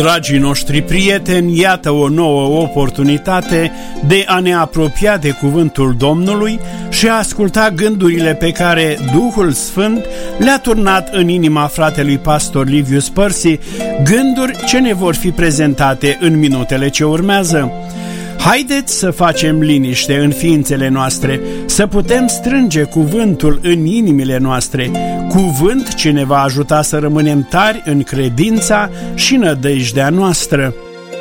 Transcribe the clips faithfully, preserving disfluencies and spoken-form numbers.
Dragii noștri prieteni, iată o nouă oportunitate de a ne apropia de cuvântul Domnului și a asculta gândurile pe care Duhul Sfânt le-a turnat în inima fratelui pastor Liviu Spărsi, gânduri ce ne vor fi prezentate în minutele ce urmează. Haideți să facem liniște în ființele noastre, să putem strânge cuvântul în inimile noastre, cuvânt ce ne va ajuta să rămânem tari în credința și nădejdea noastră.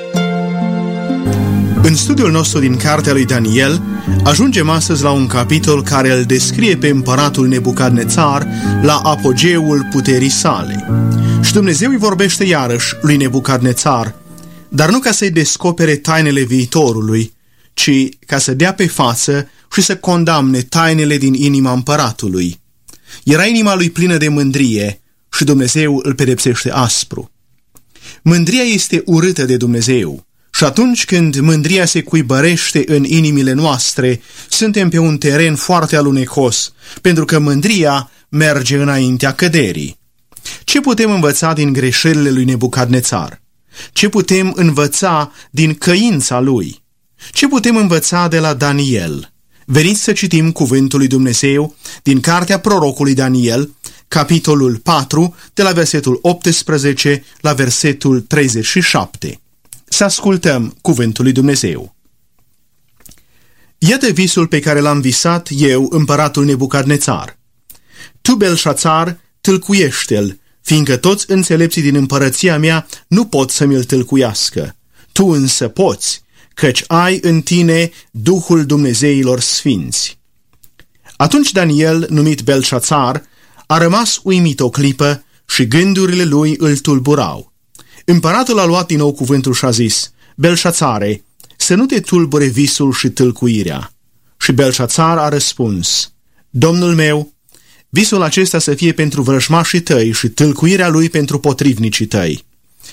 În studiul nostru din cartea lui Daniel, ajungem astăzi la un capitol care îl descrie pe împăratul Nebucadnețar la apogeul puterii sale. Și Dumnezeu îi vorbește iarăși lui Nebucadnețar, dar nu ca să-i descopere tainele viitorului, ci ca să dea pe față și să condamne tainele din inima împăratului. Era inima lui plină de mândrie și Dumnezeu îl pedepsește aspru. Mândria este urâtă de Dumnezeu și atunci când mândria se cuibărește în inimile noastre, suntem pe un teren foarte alunecos, pentru că mândria merge înaintea căderii. Ce putem învăța din greșelile lui Nebucadnețar? Ce putem învăța din căința lui? Ce putem învăța de la Daniel? Veniți să citim cuvântul lui Dumnezeu din cartea prorocului Daniel, capitolul patru, de la versetul optsprezece la versetul treizeci și șapte. Să ascultăm cuvântul lui Dumnezeu. Iată visul pe care l-am visat eu, împăratul Nebucadnețar. Tu, Belșațar, tâlcuiește-l, fiindcă toți înțelepții din împărăția mea nu pot să mi-l tâlcuiască. Tu însă poți, căci ai în tine Duhul Dumnezeilor Sfinți. Atunci Daniel, numit Belșațar, a rămas uimit o clipă și gândurile lui îl tulburau. Împăratul a luat din nou cuvântul și a zis: Belșațare, să nu te tulbure visul și tâlcuirea. Și Belșațar a răspuns: Domnul meu, visul acesta să fie pentru vrăjmașii tăi și tâlcuirea lui pentru potrivnicii tăi.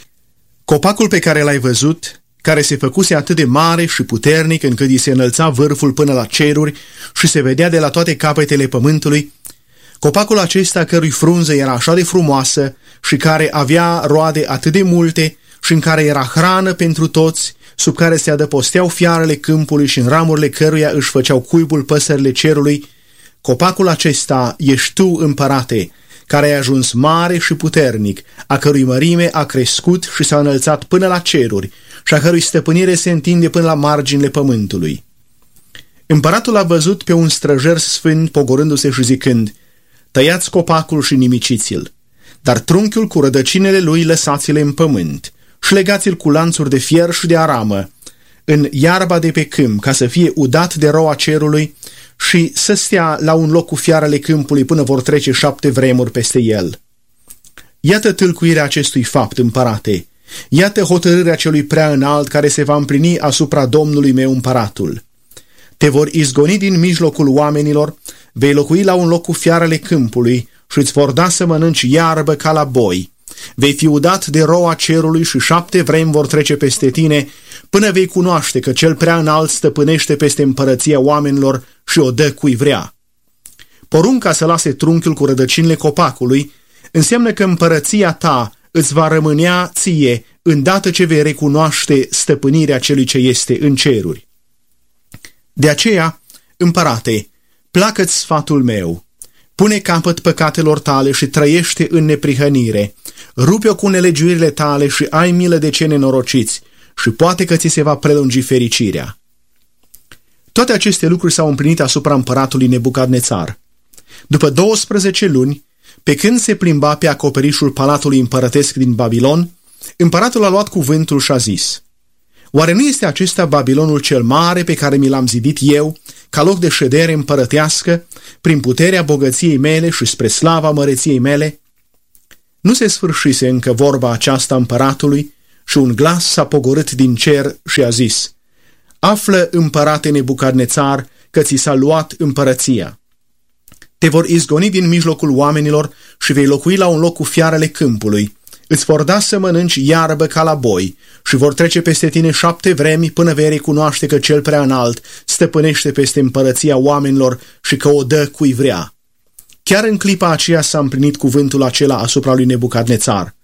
Copacul pe care l-ai văzut, care se făcuse atât de mare și puternic încât îi se înălța vârful până la ceruri și se vedea de la toate capetele pământului, copacul acesta cărui frunză era așa de frumoasă și care avea roade atât de multe și în care era hrană pentru toți, sub care se adăposteau fiarele câmpului și în ramurile căruia își făceau cuibul păsările cerului, copacul acesta ești tu, împărate, care ai ajuns mare și puternic, a cărui mărime a crescut și s-a înălțat până la ceruri și a cărui stăpânire se întinde până la marginile pământului. Împăratul a văzut pe un străjer sfânt pogorându-se și zicând: tăiați copacul și nimiciți-l, dar trunchiul cu rădăcinile lui lăsați-le în pământ și legați-l cu lanțuri de fier și de aramă în iarba de pe câmp, ca să fie udat de roa cerului și să stea la un loc cu fiarele câmpului până vor trece șapte vremuri peste el. Iată tâlcuirea acestui fapt, împărate, iată hotărârea celui prea înalt care se va împlini asupra Domnului meu împăratul. Te vor izgoni din mijlocul oamenilor, vei locui la un loc cu fiarele câmpului și îți vor da să mănânci iarbă ca la boi. Vei fi udat de roa cerului și șapte vremi vor trece peste tine, până vei cunoaște că cel prea înalt stăpânește peste împărăția oamenilor și o dă cui vrea. Porunca să lase trunchiul cu rădăcinile copacului înseamnă că împărăția ta îți va rămânea ție îndată ce vei recunoaște stăpânirea celui ce este în ceruri. De aceea, împărate, placă-ți sfatul meu, pune capăt păcatelor tale și trăiește în neprihănire, rupe-o cu nelegiuirile tale și ai milă de cei nenorociți și poate că ți se va prelungi fericirea. Toate aceste lucruri s-au împlinit asupra împăratului Nebucadnețar. După douăsprezece luni, pe când se plimba pe acoperișul palatului împărătesc din Babilon, împăratul a luat cuvântul și a zis: oare nu este acesta Babilonul cel mare pe care mi l-am zidit eu, ca loc de ședere împărătească, prin puterea bogăției mele și spre slava măreției mele? Nu se sfârșise încă vorba aceasta împăratului și un glas s-a pogorât din cer și a zis: află, împărate Nebucadnețar, că ți s-a luat împărăția. Te vor izgoni din mijlocul oamenilor și vei locui la un loc cu fiarele câmpului. Îți vor da să mănânci iarbă ca la boi și vor trece peste tine șapte vremi până vei recunoaște că cel prea înalt stăpânește peste împărăția oamenilor și că o dă cui vrea. Chiar în clipa aceea s-a împlinit cuvântul acela asupra lui Nebucadnețar.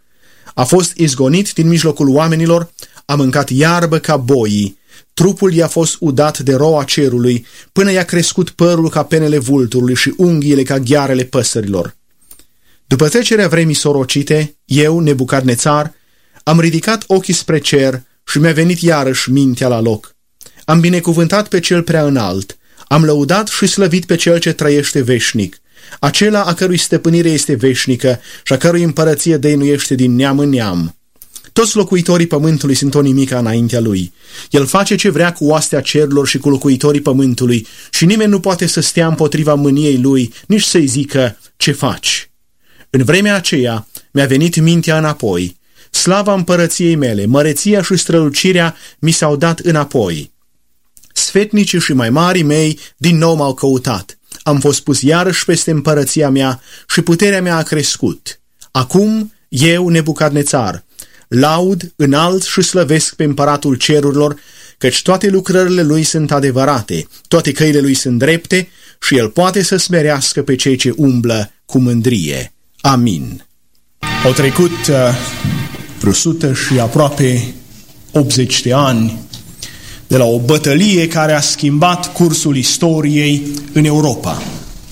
A fost izgonit din mijlocul oamenilor, a mâncat iarbă ca boii, trupul i-a fost udat de roa cerului, până i-a crescut părul ca penele vulturului și unghiile ca ghearele păsărilor. După trecerea vremii sorocite, eu, Nebucadnețar, am ridicat ochii spre cer și mi-a venit iarăși mintea la loc. Am binecuvântat pe cel prea înalt, am lăudat și slăvit pe cel ce trăiește veșnic, acela a cărui stăpânire este veșnică și a cărui împărăție dăinuiește din neam în neam. Toți locuitorii pământului sunt o nimica înaintea lui. El face ce vrea cu oastea cerurilor și cu locuitorii pământului și nimeni nu poate să stea împotriva mâniei lui, nici să-i zică ce faci. În vremea aceea mi-a venit mintea înapoi. Slava împărăției mele, măreția și strălucirea mi s-au dat înapoi. Sfetnicii și mai marii mei din nou m-au căutat. Am fost pus iarăși peste împărăția mea și puterea mea a crescut. Acum, eu, Nebucadnețar, laud, înalt și slăvesc pe împăratul cerurilor, căci toate lucrările lui sunt adevărate, toate căile lui sunt drepte și el poate să smerească pe cei ce umblă cu mândrie. Amin. Au trecut uh, vreo sută și aproape optzeci de ani de la o bătălie care a schimbat cursul istoriei în Europa.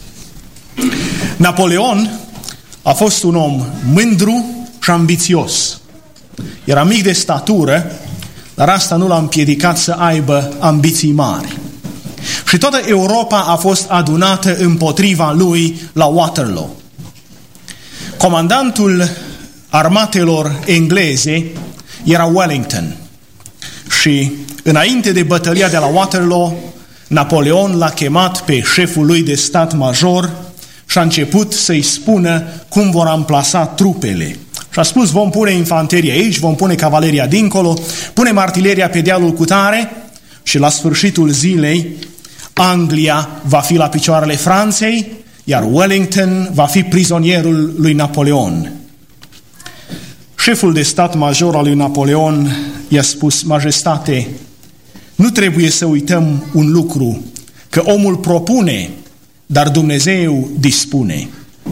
Napoleon a fost un om mândru și ambițios. Era mic de statură, dar asta nu l-a împiedicat să aibă ambiții mari. Și toată Europa a fost adunată împotriva lui la Waterloo. Comandantul armatelor engleze era Wellington și înainte de bătălia de la Waterloo, Napoleon l-a chemat pe șeful lui de stat major și a început să-i spună cum vor amplasa trupele. Și a spus, vom pune infanteria aici, vom pune cavaleria dincolo, punem artileria pe dealul cutare și la sfârșitul zilei Anglia va fi la picioarele Franței, iar Wellington va fi prizonierul lui Napoleon. Șeful de stat major al lui Napoleon i-a spus, Majestate, nu trebuie să uităm un lucru, că omul propune, dar Dumnezeu dispune.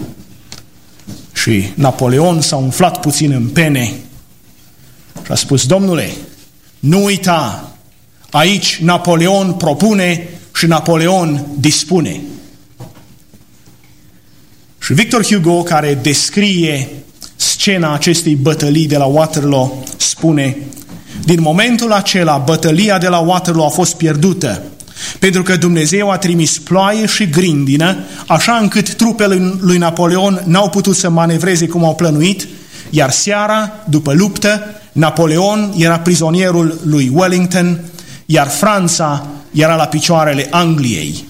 Și Napoleon s-a umflat puțin în pene și a spus, Domnule, nu uita, aici Napoleon propune și Napoleon dispune. Și Victor Hugo, care descrie scena acestei bătălii de la Waterloo, spune, din momentul acela, bătălia de la Waterloo a fost pierdută, pentru că Dumnezeu a trimis ploaie și grindină, așa încât trupele lui Napoleon n-au putut să manevreze cum au plănuit, iar seara, după luptă, Napoleon era prizonierul lui Wellington, iar Franța era la picioarele Angliei.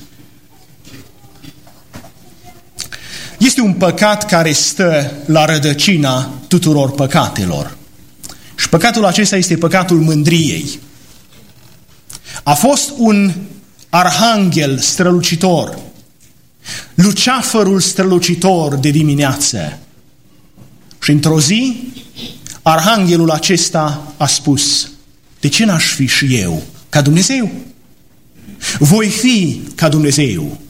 Este un păcat care stă la rădăcina tuturor păcatelor. Și păcatul acesta este păcatul mândriei. A fost un arhanghel strălucitor, luceafărul strălucitor de dimineață. Și într-o zi, arhanghelul acesta a spus, de ce n-aș fi și eu ca Dumnezeu? Voi fi ca Dumnezeu.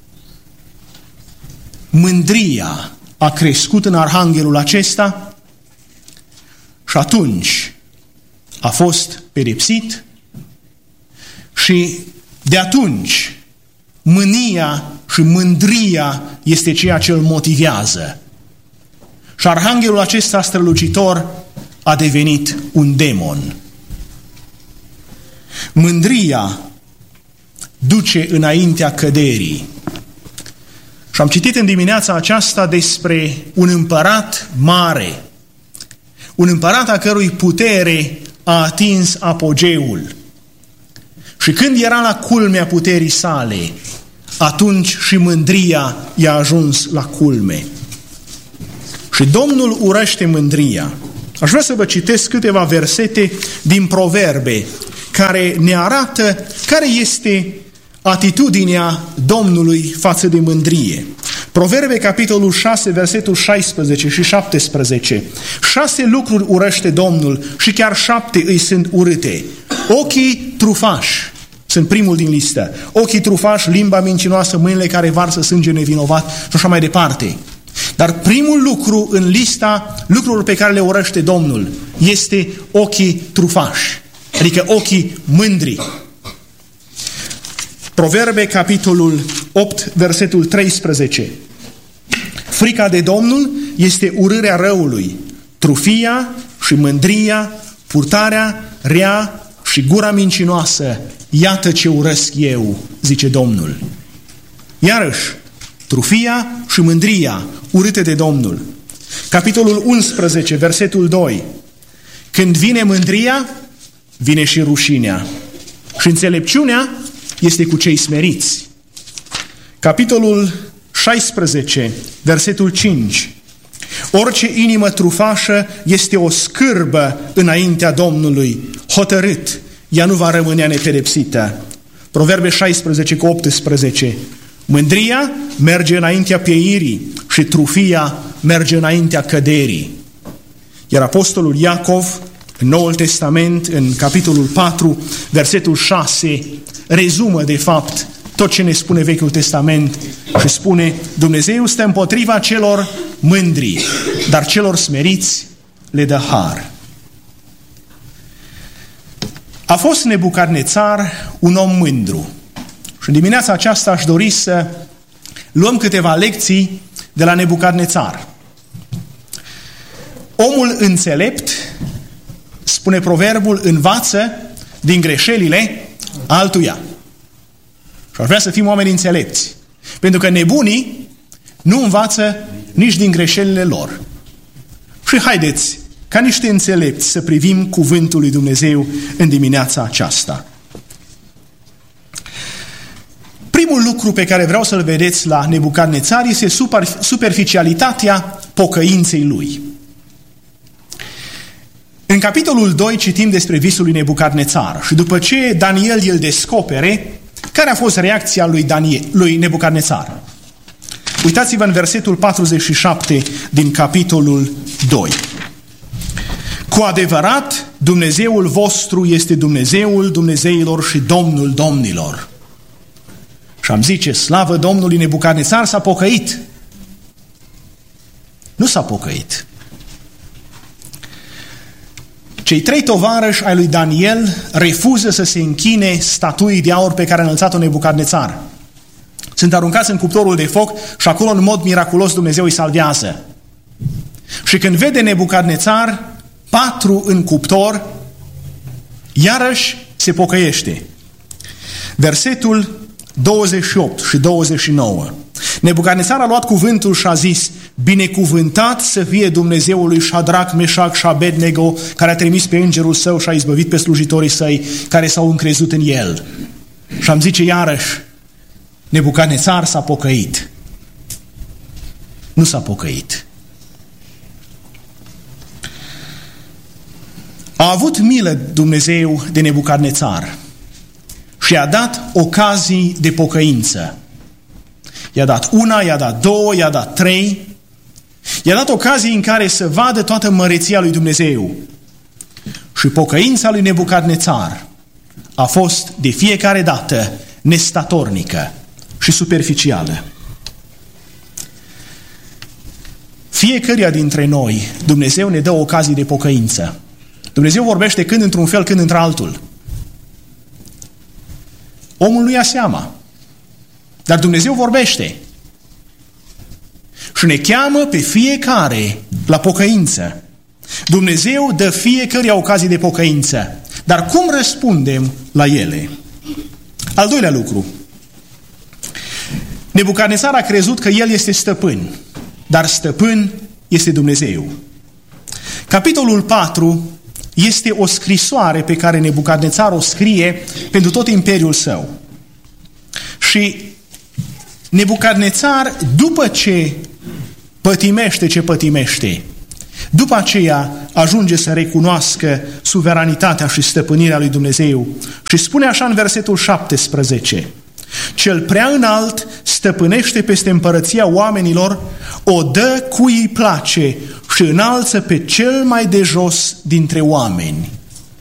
Mândria a crescut în arhanghelul acesta și atunci a fost pedepsit și de atunci mânia și mândria este ceea ce îl motivează. Și arhanghelul acesta strălucitor a devenit un demon. Mândria duce înaintea căderii. Și am citit în dimineața aceasta despre un împărat mare, un împărat a cărui putere a atins apogeul. Și când era la culmea puterii sale, atunci și mândria i-a ajuns la culme. Și Domnul urăște mândria. Aș vrea să vă citesc câteva versete din Proverbe, care ne arată care este atitudinea Domnului față de mândrie. Proverbe, capitolul șase, versetul șaisprezece și șaptesprezece. Șase lucruri urăște Domnul și chiar șapte îi sunt urâte. Ochii trufași sunt primul din listă. Ochii trufași, limba mincinoasă, mâinile care varsă sânge nevinovat și așa mai departe. Dar primul lucru în lista lucrurilor pe care le urăște Domnul este ochii trufași, adică ochii mândri. Proverbe, capitolul opt, versetul treisprezece. Frica de Domnul este urârea răului, trufia și mândria, purtarea rea și gura mincinoasă, iată ce urăsc eu, zice Domnul. Iarăși, trufia și mândria, urâte de Domnul. Capitolul unsprezece, versetul doi. Când vine mândria, vine și rușinea. Și înțelepciunea este cu cei smeriți. Capitolul șaisprezece, versetul cinci. Orice inimă trufașă este o scârbă înaintea Domnului, hotărât, ea nu va rămâne nepedepsită. Proverbe șaisprezece cu optsprezece. Mândria merge înaintea pieirii și trufia merge înaintea căderii. Iar apostolul Iacov, în Noul Testament, în capitolul patru, versetul șase, rezumă de fapt tot ce ne spune Vechiul Testament și spune: Dumnezeu stă împotriva celor mândri, dar celor smeriți le dă har. A fost Nebucadnețar un om mândru. Și în dimineața aceasta aș dori să luăm câteva lecții de la Nebucadnețar. Omul înțelept, spune proverbul, învață din greșelile altuia. Și aș vrea să fim oameni înțelepți. Pentru că nebunii nu învață nici din greșelile lor. Și haideți, ca niște înțelepți, să privim cuvântul lui Dumnezeu în dimineața aceasta. Primul lucru pe care vreau să-l vedeți la Nebucadnețar este superficialitatea pocăinței lui. În capitolul doi citim despre visul lui Nebucadnețar și după ce Daniel îl descopere, care a fost reacția lui, Daniel, lui Nebucadnețar? Uitați-vă în versetul patruzeci și șapte din capitolul doi. Cu adevărat, Dumnezeul vostru este Dumnezeul Dumnezeilor și Domnul domnilor. Și am zice, slavă Domnului, Nebucadnețar s-a pocăit. Nu s-a pocăit. Cei trei tovarăși ai lui Daniel refuză să se închine statuii de aur pe care a înălțat-o Nebucadnețar. Sunt aruncați în cuptorul de foc și acolo în mod miraculos Dumnezeu îi salvează. Și când vede Nebucadnețar patru în cuptor, iarăși se pocăiește. Versetul douăzeci și opt și douăzeci și nouă. Nebucadnețar a luat cuvântul și a zis: binecuvântat să fie Dumnezeul lui Șadrac, Meșac și Abednego, care a trimis pe îngerul său și a izbăvit pe slujitorii săi care s-au încrezut în el. Și am zice iarăși, Nebucadnețar s-a pocăit. Nu s-a pocăit. A avut milă Dumnezeu de Nebucadnețar și i-a dat ocazii de pocăință. I-a dat una, i-a dat două, i-a dat trei. I-a dat ocazii în care să vadă toată măreția lui Dumnezeu. Și pocăința lui Nebucadnețar a fost de fiecare dată nestatornică și superficială. Fiecăruia dintre noi Dumnezeu ne dă ocazii de pocăință. Dumnezeu vorbește când într-un fel, când într-altul. Omul nu ia seama. Dar Dumnezeu vorbește. Și ne cheamă pe fiecare la pocăință. Dumnezeu dă fiecăruia ocazii de pocăință. Dar cum răspundem la ele? Al doilea lucru. Nebucadnețar a crezut că el este stăpân, dar stăpân este Dumnezeu. Capitolul patru este o scrisoare pe care Nebucadnețar o scrie pentru tot imperiul său. Și Nebucadnețar, după ce pătimește ce pătimește, după aceea ajunge să recunoască suveranitatea și stăpânirea lui Dumnezeu și spune așa în versetul șaptesprezece: cel prea înalt stăpânește peste împărăția oamenilor, o dă cui îi place și înalță pe cel mai de jos dintre oameni.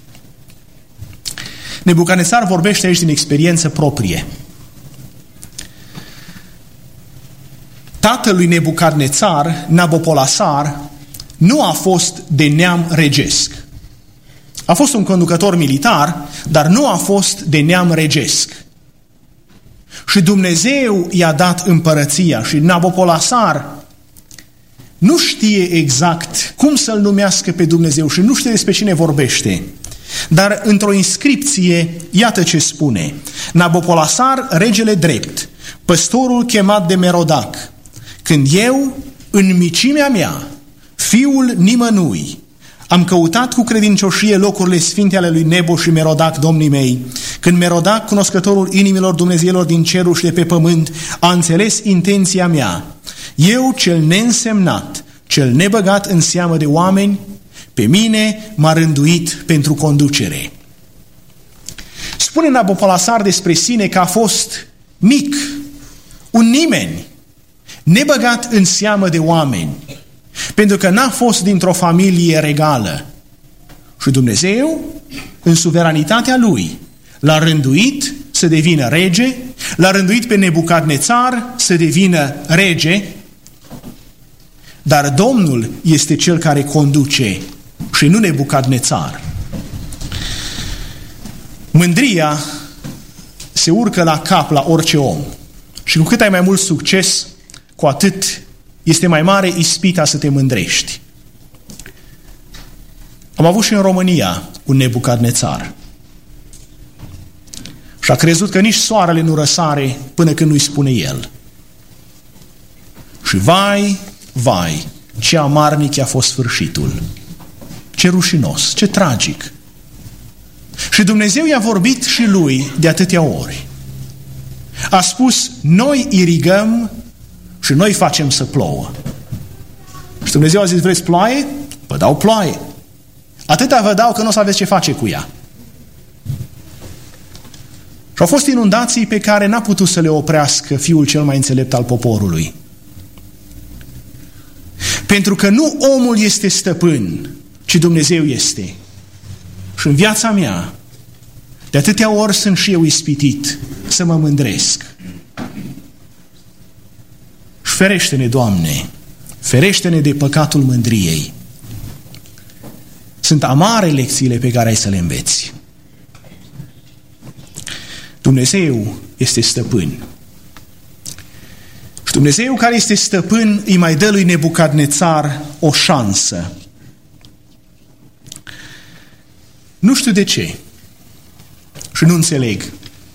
Nebucadnețar vorbește aici din experiență proprie. tatălui Nebucadnețar, Nabopolasar, nu a fost de neam regesc. A fost un conducător militar, dar nu a fost de neam regesc. Și Dumnezeu i-a dat împărăția și Nabopolasar nu știe exact cum să-L numească pe Dumnezeu și nu știe despre cine vorbește. Dar într-o inscripție, iată ce spune: Nabopolasar, regele drept, păstorul chemat de Merodac, când eu, în micimea mea, fiul nimănui, am căutat cu credincioșie locurile sfinte ale lui Nebo și Merodac, domnii mei, când Merodac, cunoscătorul inimilor Dumnezeilor din cerul și de pe pământ, a înțeles intenția mea, eu, cel neînsemnat, cel nebăgat în seamă de oameni, pe mine m-a rânduit pentru conducere. Spune Nabopolasar despre sine că a fost mic, un nimeni, nebăgat în seamă de oameni, pentru că n-a fost dintr-o familie regală. Și Dumnezeu, în suveranitatea Lui, l-a rânduit să devină rege, l-a rânduit pe Nebucadnețar să devină rege, dar Domnul este Cel care conduce și nu Nebucadnețar. Mândria se urcă la cap la orice om. Și cu cât ai mai mult succes, cu atât este mai mare ispita să te mândrești. Am avut și în România un Nebucadnețar. Și a crezut că nici soarele nu răsare până când nu-i spune el. Și vai, vai, ce amarnic a fost sfârșitul. Ce rușinos, ce tragic. Și Dumnezeu i-a vorbit și lui de atâtea ori. A spus, noi irigăm și noi facem să plouă. Și Dumnezeu a zis, vreți ploaie? Vă dau ploaie. Atâta vă dau că nu o să aveți ce face cu ea. Și au fost inundații pe care n-a putut să le oprească fiul cel mai înțelept al poporului. Pentru că nu omul este stăpân, ci Dumnezeu este. Și în viața mea, de atâtea ori sunt și eu ispitit să mă mândresc. Și ferește-ne, Doamne, ferește-ne de păcatul mândriei. Sunt amare lecțiile pe care ai să le înveți. Dumnezeu este stăpân. Și Dumnezeu care este stăpân îi mai dă lui Nebucadnețar o șansă. Nu știu de ce și nu înțeleg.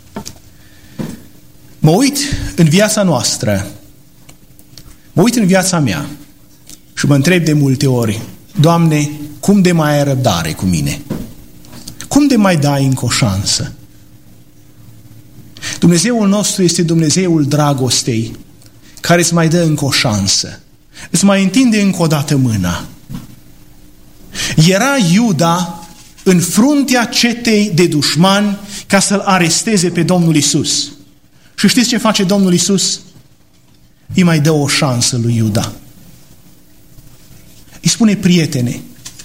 Mă uit în viața noastră, mă uit în viața mea și mă întreb de multe ori, Doamne, cum de mai ai răbdare cu mine? Cum de mai dai încă o șansă? Dumnezeul nostru este Dumnezeul dragostei, care îți mai dă încă o șansă. Îți mai întinde încă o dată mâna. Era Iuda în fruntea cetei de dușmani ca să-L aresteze pe Domnul Iisus. Și știți ce face Domnul Iisus? Îi mai dă o șansă lui Iuda. Îi spune, prietene,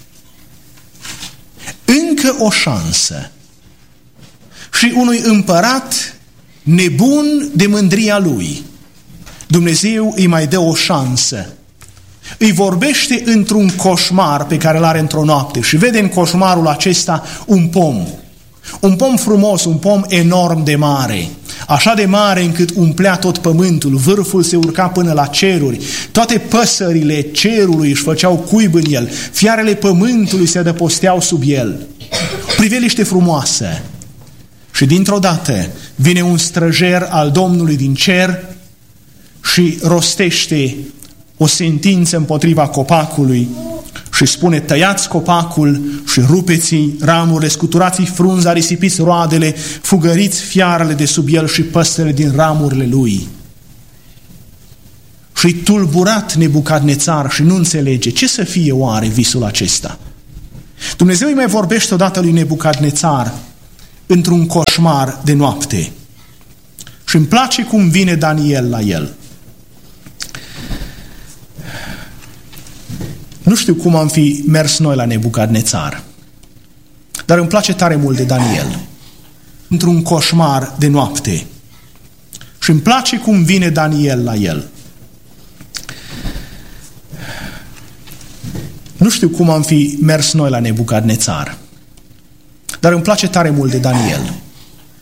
încă o șansă. Și unui împărat nebun de mândria lui, Dumnezeu îi mai dă o șansă. Îi vorbește într-un coșmar pe care îl are într-o noapte și vede în coșmarul acesta un pom. Un pom frumos, un pom enorm de mare. Așa de mare încât umplea tot pământul, vârful se urca până la ceruri, toate păsările cerului își făceau cuib în el, fiarele pământului se adăposteau sub el. Priveliște frumoasă. Și dintr-o dată vine un străjer al Domnului din cer și rostește o sentință împotriva copacului și spune, tăiați copacul și rupeți ramurile, scuturați frunza, risipiți roadele, fugăriți fiarele de sub el și păsările din ramurile lui. Și tulburat Nebucadnețar și nu înțelege ce să fie oare visul acesta. Dumnezeu îi mai vorbește odată lui Nebucadnețar într-un coșmar de noapte. Și îmi place cum vine Daniel la el. Nu știu cum am fi mers noi la Nebucadnețar, dar îmi place tare mult de Daniel. Într-un coșmar de noapte. Și îmi place cum vine Daniel la el. Nu știu cum am fi mers noi la Nebucadnețar, dar îmi place tare mult de Daniel.